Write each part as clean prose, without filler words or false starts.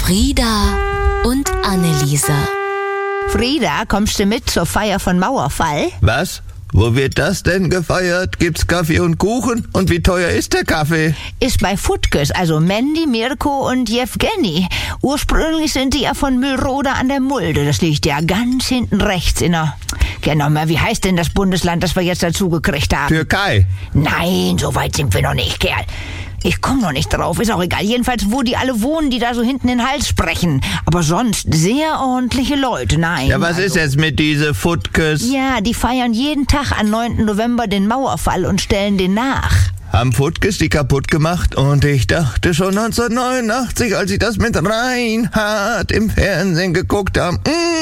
Frieda und Anneliese. Frieda, kommst du mit zur Feier von Mauerfall? Was? Wo wird das denn gefeiert? Gibt's Kaffee und Kuchen? Und wie teuer ist der Kaffee? Ist bei Futges, also Mandy, Mirko und Jewgeni. Ursprünglich sind die ja von Müllroda an der Mulde. Das liegt ja ganz hinten rechts in der... Genau mal, wie heißt denn das Bundesland, das wir jetzt dazu gekriegt haben? Türkei. Nein, so weit sind wir noch nicht, Kerl. Ich komme noch nicht drauf, ist auch egal. Jedenfalls, wo die alle wohnen, die da so hinten in den Hals sprechen. Aber sonst sehr ordentliche Leute, nein. Ja, was ist jetzt mit diese Futges? Ja, die feiern jeden Tag am 9. November den Mauerfall und stellen den nach. Haben Futges die kaputt gemacht? Und ich dachte schon 1989, als ich das mit Reinhard im Fernsehen geguckt habe.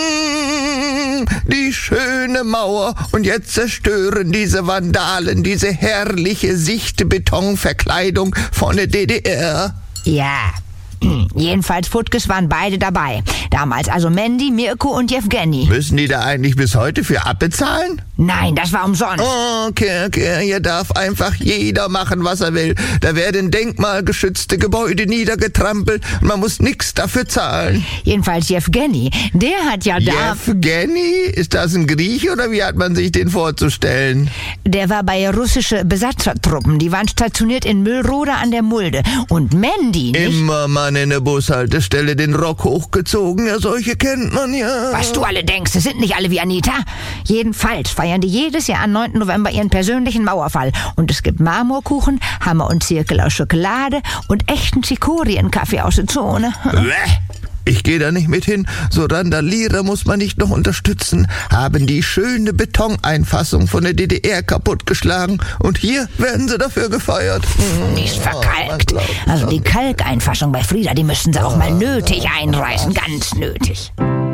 Die schöne Mauer. Und jetzt zerstören diese Vandalen diese herrliche Sichtbetonverkleidung von der DDR. Ja, jedenfalls Futges waren beide dabei. Damals also Mandy, Mirko und Jewgeni. Müssen die da eigentlich bis heute für abbezahlen? Nein, das war umsonst. Okay, hier darf einfach jeder machen, was er will. Da werden denkmalgeschützte Gebäude niedergetrampelt und man muss nichts dafür zahlen. Jedenfalls Jewgeni, der hat ja da... Jewgeni? Ist das ein Grieche oder wie hat man sich den vorzustellen? Der war bei russische Besatzertruppen. Die waren stationiert in Müllroda an der Mulde. Und Mandy, nicht? Immer mal in der Bushaltestelle den Rock hochgezogen. Ja, solche kennt man ja. Was du alle denkst, es sind nicht alle wie Anita. Jedenfalls feiern die jedes Jahr am 9. November ihren persönlichen Mauerfall. Und es gibt Marmorkuchen, Hammer und Zirkel aus Schokolade und echten Zikorien-Kaffee aus der Zone. Ich gehe da nicht mit hin. So Randalierer muss man nicht noch unterstützen. Haben die schöne Betoneinfassung von der DDR kaputtgeschlagen. Und hier werden sie dafür gefeiert. Die ist verkalkt. Also die Kalkeinfassung bei Frieda, die müssen sie auch mal nötig einreißen. Ganz nötig.